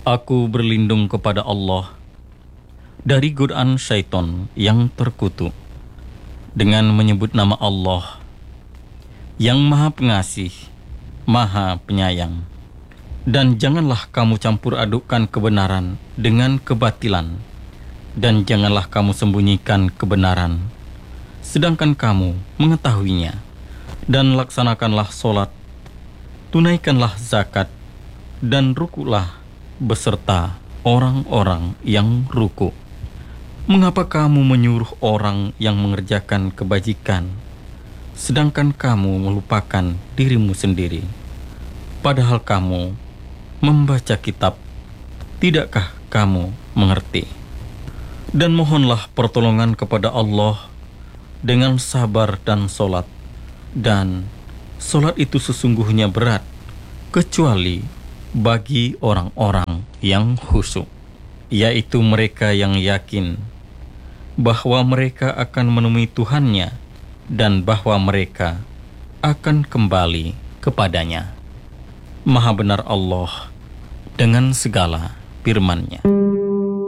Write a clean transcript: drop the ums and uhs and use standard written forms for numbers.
Aku berlindung kepada Allah dari godaan syaitan yang terkutuk dengan menyebut nama Allah yang Maha Pengasih, Maha Penyayang. Dan janganlah kamu campur adukkan kebenaran dengan kebatilan, dan janganlah kamu sembunyikan kebenaran, sedangkan kamu mengetahuinya. Dan laksanakanlah solat, tunaikanlah zakat, dan rukuklah beserta orang-orang yang ruku. Mengapa kamu menyuruh orang yang mengerjakan kebajikan, sedangkan kamu melupakan dirimu sendiri? Padahal kamu membaca kitab, tidakkah kamu mengerti? Dan mohonlah pertolongan kepada Allah dengan sabar dan solat. Dan solat itu sesungguhnya berat, kecuali bagi orang-orang yang khusyuk, yaitu mereka yang yakin bahwa mereka akan menemui Tuhannya dan bahwa mereka akan kembali kepadanya. Maha benar Allah dengan segala firman-Nya.